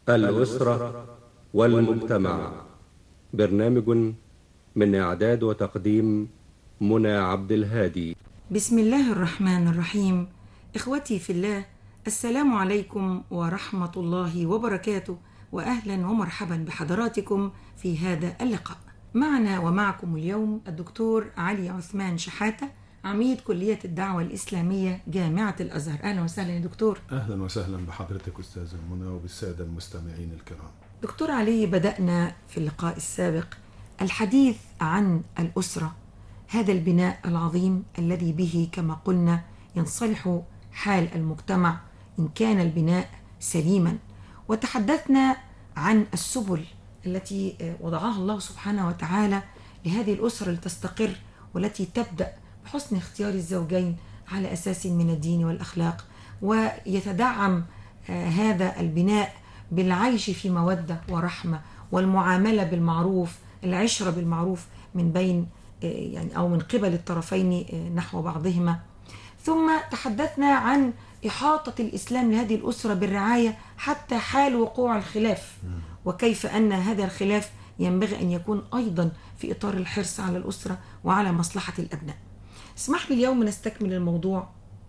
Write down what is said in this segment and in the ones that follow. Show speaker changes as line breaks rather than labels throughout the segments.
الأسرة والمجتمع. برنامج من إعداد وتقديم منى عبد الهادي.
بسم الله الرحمن الرحيم. إخوتي في الله، السلام عليكم ورحمة الله وبركاته، وأهلا ومرحبا بحضراتكم في هذا اللقاء. معنا ومعكم اليوم الدكتور علي عثمان شحاتة، عميد كلية الدعوة الإسلامية جامعة الأزهر. أهلا وسهلا يا دكتور.
أهلا وسهلا بحضرتك أستاذة منى وبالسادة المستمعين الكرام.
دكتور علي، بدأنا في اللقاء السابق الحديث عن الأسرة، هذا البناء العظيم الذي به كما قلنا ينصلح حال المجتمع إن كان البناء سليما، وتحدثنا عن السبل التي وضعها الله سبحانه وتعالى لهذه الأسرة لتستقر، والتي تبدأ بحسن اختيار الزوجين على أساس من الدين والأخلاق، ويتدعم هذا البناء بالعيش في مودة ورحمة، والمعاملة بالمعروف، العشرة بالمعروف من بين أو من قبل الطرفين نحو بعضهما. ثم تحدثنا عن إحاطة الإسلام لهذه الأسرة بالرعاية حتى حال وقوع الخلاف، وكيف أن هذا الخلاف ينبغي أن يكون أيضا في إطار الحرص على الأسرة وعلى مصلحة الأبناء. اسمح لي اليوم نستكمل الموضوع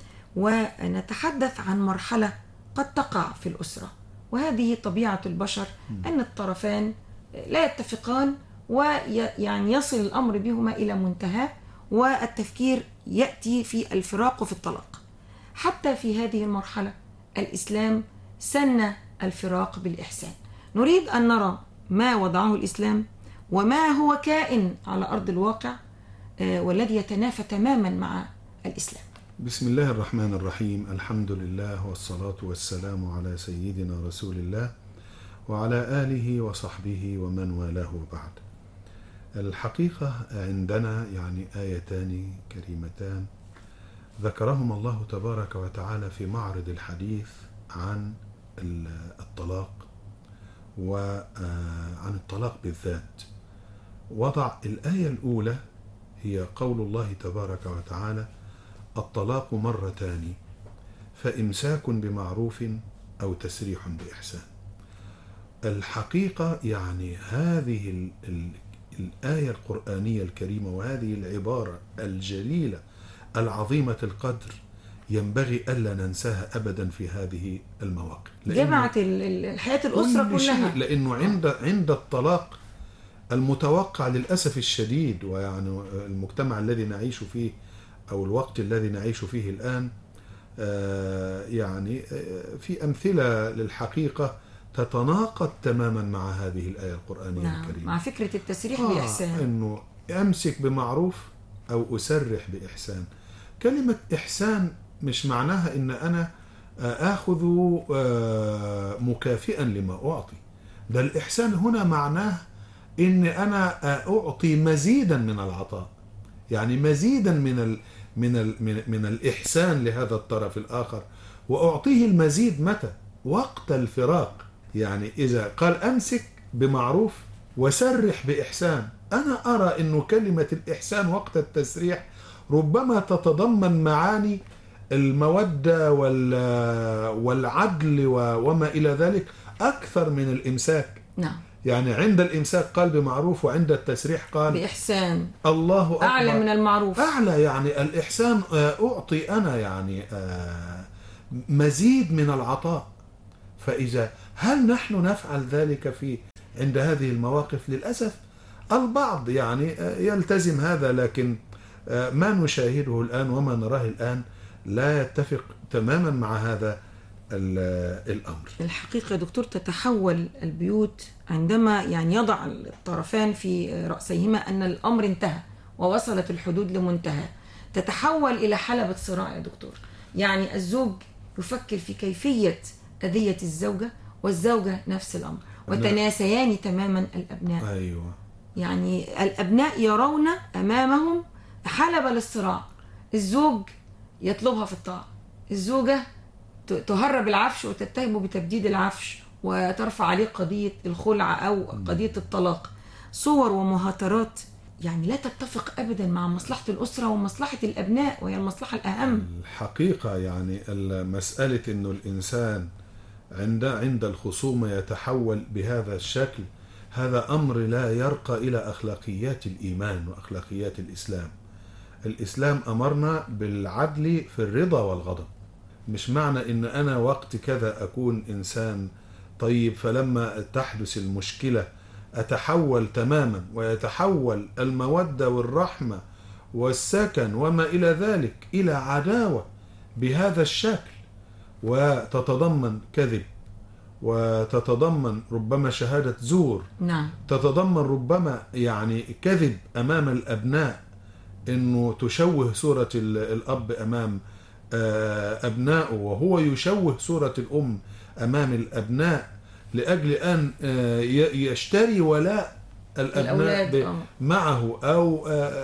ونتحدث عن مرحلة قد تقع في الأسرة، وهذه طبيعة البشر، أن الطرفان لا يتفقان، ويعني يصل الأمر بهما إلى منتهى، والتفكير يأتي في الفراق وفي الطلاق. حتى في هذه المرحلة الإسلام سن الفراق بالإحسان. نريد أن نرى ما وضعه الإسلام وما هو كائن على أرض الواقع والذي يتنافى تماما مع الإسلام.
بسم الله الرحمن الرحيم. الحمد لله والصلاة والسلام على سيدنا رسول الله وعلى آله وصحبه ومن والاه بعد. الحقيقة عندنا آيتان كريمتان ذكرهما الله تبارك وتعالى في معرض الحديث عن الطلاق، وعن الطلاق بالذات. وضع الآية الأولى هي قول الله تبارك وتعالى: الطلاق مرتان فإمساك بمعروف أو تسريح بإحسان. الحقيقة هذه الآية القرآنية الكريمة وهذه العبارة الجليلة العظيمة القدر ينبغي ألا ننساها أبدا في هذه المواقف،
جمعت الحياة الأسرة كلها،
لأنه عند الطلاق المتوقع للأسف الشديد، المجتمع الذي نعيش فيه أو الوقت الذي نعيش فيه الآن، في أمثلة للحقيقة تتناقض تماما مع هذه الآية القرآنية الكريمة،
مع فكرة التسريح بإحسان،
أنه أمسك بمعروف أو أسرح بإحسان. كلمة إحسان مش معناها أن أنا آخذ مكافئا لما أعطي، ده الإحسان هنا معناه أن أنا أعطي مزيدا من العطاء، مزيدا من الإحسان لهذا الطرف الآخر، وأعطيه المزيد متى؟ وقت الفراق. إذا قال أمسك بمعروف وسرح بإحسان، أنا أرى أنه كلمة الإحسان وقت التسريح ربما تتضمن معاني المودة والعدل وما إلى ذلك أكثر من الإمساك.
نعم.
عند الإمساك قال بمعروف، وعند التسريح قال
بإحسان.
الله أكبر،
أعلى من المعروف،
أعلى. الإحسان أعطي أنا مزيد من العطاء. فإذا هل نحن نفعل ذلك عند هذه المواقف؟ للأسف البعض يلتزم هذا، لكن ما نشاهده الآن وما نراه الآن لا يتفق تماما مع هذا الأمر.
الحقيقة دكتور، تتحول البيوت عندما يضع الطرفان في رأسيهما أن الأمر انتهى ووصلت الحدود لمنتهى، تتحول إلى حلبة صراع يا دكتور. الزوج يفكر في كيفية أذية الزوجة، والزوجة نفس الأمر، وتناسيان تماما الأبناء.
أيوة.
الأبناء يرون أمامهم حلبة للصراع، الزوج يطلبها في الطاعة، الزوجة تهرب العفش وتتهمه بتبديد العفش وترفع عليه قضية الخلع أو قضية الطلاق. صور ومهاترات لا تتفق أبدا مع مصلحة الأسرة ومصلحة الأبناء، وهي المصلحة الأهم.
الحقيقة المسألة أنه الإنسان عند الخصومة يتحول بهذا الشكل، هذا أمر لا يرقى إلى أخلاقيات الإيمان وأخلاقيات الإسلام. الإسلام أمرنا بالعدل في الرضا والغضب. مش معنى إن أنا وقت كذا أكون إنسان طيب، فلما تحدث المشكلة أتحول تماما، ويتحول المودة والرحمة والسكن وما إلى ذلك إلى عداوة بهذا الشكل، وتتضمن كذب، وتتضمن ربما شهادة زور،
نعم.
تتضمن ربما يعني كذب أمام الأبناء، إنه تشوه صورة الأب أمام أبنائه، وهو يشوه صورة الأم أمام الأبناء لأجل أن يشتري ولاء الأبناء معه، أو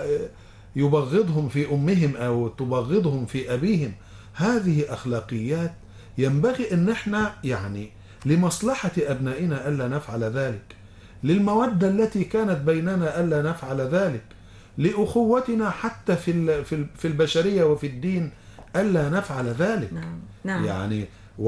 يبغضهم في أمهم أو تبغضهم في أبيهم. هذه أخلاقيات ينبغي أن احنا يعني لمصلحة أبنائنا ألا نفعل ذلك، للمودة التي كانت بيننا ألا نفعل ذلك، لأخوتنا حتى في البشرية وفي الدين ألا نفعل ذلك.
نعم.
يعني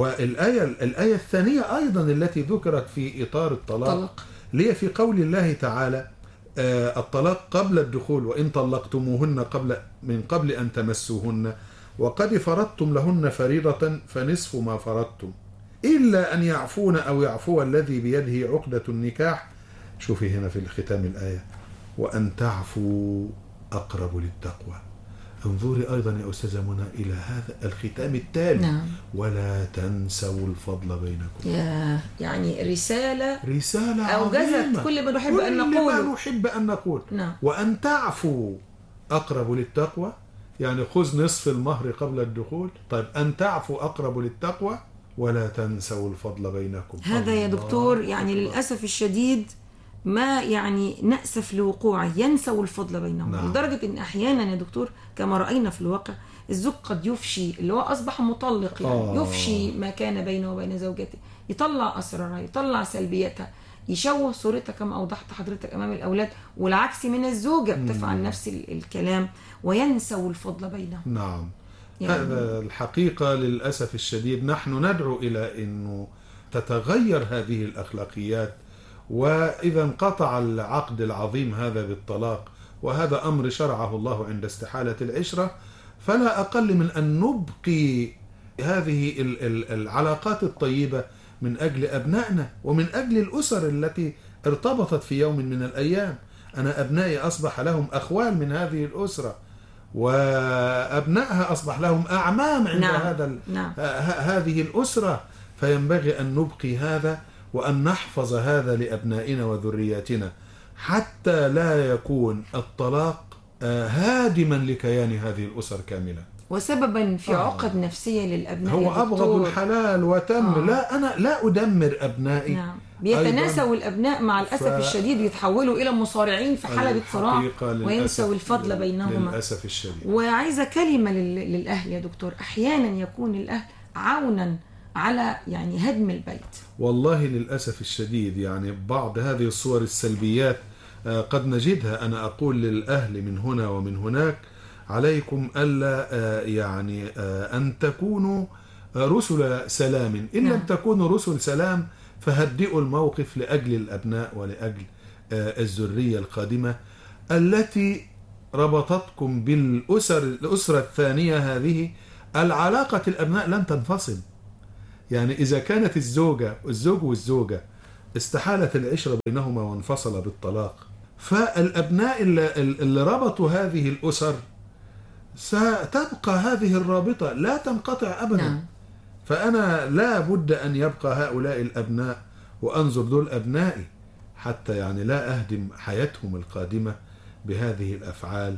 والآية الثانية أيضا التي ذكرت في إطار الطلاق ليه في قول الله تعالى الطلاق قبل الدخول، وإن طلقتموهن من قبل أن تمسوهن وقد فرضتم لهن فريضة فنصف ما فرضتم إلا أن يعفون أو يعفو الذي بيده عقدة النكاح. شوفي هنا في الختام الآية وأن تعفوا أقرب للتقوى. انظري أيضا يا أستاذة منى إلى هذا الختام التالي.
نعم.
ولا تنسوا الفضل بينكم.
يعني رسالة
أوجزت
كل ما نحب أن نقول.
نعم. وأن تعفوا أقرب للتقوى، يعني خذ نصف المهر قبل الدخول. طيب أن تعفوا أقرب للتقوى ولا تنسوا الفضل بينكم.
هذا يا دكتور يعني للأسف الشديد ما يعني نأسف لوقوعه، ينسوا الفضل بينهم. نعم. لدرجة إن أحيانا يا دكتور كما رأينا في الواقع الزوج قد يفشي، اللي هو أصبح مطلق يعني يفشي ما كان بينه وبين زوجته، يطلع أسرارها، يطلع سلبياتها، يشوه صورتها كما أوضحت حضرتك أمام الأولاد، والعكس من الزوجة بتفعل نفس الكلام، وينسوا الفضل بينهم.
نعم. يعني هذا الحقيقة للأسف الشديد نحن ندعو إلى أنه تتغير هذه الأخلاقيات، وإذا انقطع العقد العظيم هذا بالطلاق، وهذا أمر شرعه الله عند استحالة العشرة، فلا أقل من أن نبقي هذه العلاقات الطيبة من أجل أبنائنا ومن أجل الأسر التي ارتبطت في يوم من الأيام. أنا أبنائي أصبح لهم أخوال من هذه الأسرة، وأبنائها أصبح لهم أعمام عند هذه الأسرة، فينبغي أن نبقي هذا وأن نحفظ هذا لأبنائنا وذرياتنا حتى لا يكون الطلاق هادما لكيان هذه الأسر كاملة
وسببا في عقد نفسية للأبناء.
هو أبغض الحلال وتم. لا أنا لا أدمر أبنائي.
نعم. بيتناسوا الأبناء مع الأسف الشديد، يتحولوا إلى مصارعين في حلبة صراع وينسوا الفضل بينهما
للأسف الشديد.
وعايزة كلمة للأهل يا دكتور، أحيانا يكون الأهل عونا على يعني هدم البيت.
والله للأسف الشديد يعني بعض هذه الصور السلبيات قد نجدها. أنا أقول للأهل من هنا ومن هناك عليكم ألا يعني أن تكونوا رسل سلام. إن لم تكونوا رسل سلام فهدئوا الموقف لأجل الأبناء ولأجل الذرية القادمة التي ربطتكم الأسرة الثانية هذه. العلاقة الأبناء لن تنفصل. يعني إذا كانت الزوج والزوجة استحالت العشرة بينهما وانفصل بالطلاق، فالأبناء اللي ربطوا هذه الأسر ستبقى هذه الرابطة لا تنقطع أبدا.
نعم.
فأنا لا بد أن يبقى هؤلاء الأبناء وأنظر دول أبنائي حتى يعني لا أهدم حياتهم القادمة بهذه الأفعال.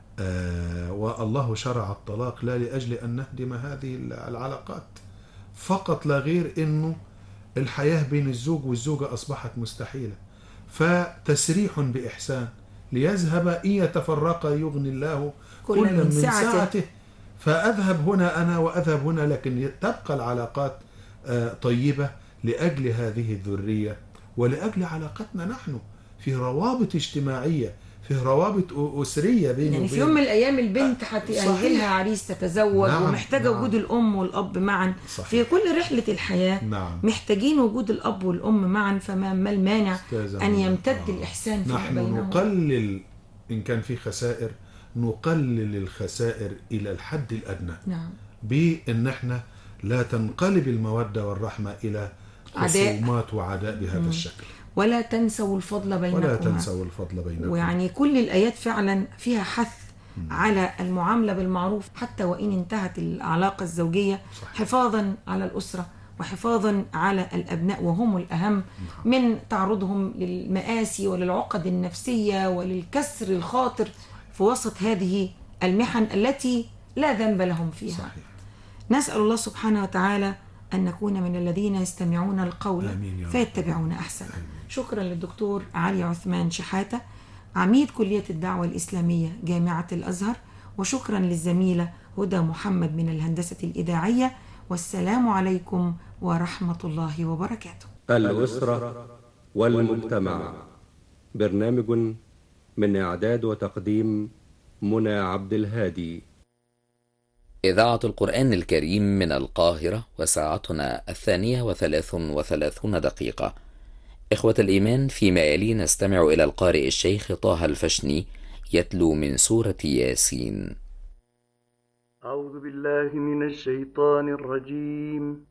والله شرع الطلاق لا لأجل أن نهدم هذه العلاقات فقط لا غير، إنه الحياة بين الزوج والزوجة أصبحت مستحيلة، فتسريح بإحسان ليذهب إن يتفرقا يغني الله كل من سعته. فأذهب هنا أنا وأذهب هنا، لكن تبقى العلاقات طيبة لأجل هذه الذرية ولأجل علاقتنا نحن في روابط اجتماعية فيه روابط أسرية بيني
يعني
وبين.
في يوم من الأيام البنت هيجيلها عريس تتزوج،
نعم،
ومحتاجة
نعم.
وجود الأم والأب معا.
صحيح.
في كل رحلة الحياة
نعم.
محتاجين وجود الأب والأم معا، فما المانع أن يمتد
آه.
الإحسان فيما
نحن
بينهم.
نقلل إن كان في خسائر، نقلل الخسائر إلى الحد الأدنى.
نعم.
بأن احنا لا تنقلب المودة والرحمة إلى
عداء.
خصومات وعداء بهذا الشكل.
ولا تنسوا الفضل بينكم.
ولا تنسوا الفضل بينكم.
ويعني كل الآيات فعلا فيها حث على المعاملة بالمعروف حتى وإن انتهت العلاقة الزوجية. صحيح. حفاظا على الأسرة وحفاظا على الأبناء، وهم الأهم من تعرضهم للمآسي وللعقد النفسية وللكسر الخاطر في وسط هذه المحن التي لا ذنب لهم فيها.
صحيح.
نسأل الله سبحانه وتعالى أن نكون من الذين يستمعون القول فيتبعون أحسنه. شكرا للدكتور علي عثمان شحاتة، عميد كلية الدعوة الإسلامية جامعة الأزهر، وشكرا للزميلة هدى محمد من الهندسة الإذاعية. والسلام عليكم ورحمة الله وبركاته.
الأسرة والمجتمع، برنامج من إعداد وتقديم منى عبد الهادي.
إذاعة القرآن الكريم من القاهرة، وساعتنا 2:33. إخوة الإيمان، فيما يلي نستمع إلى القارئ الشيخ طه الفشني يتلو من سورة ياسين.
أعوذ بالله من الشيطان الرجيم.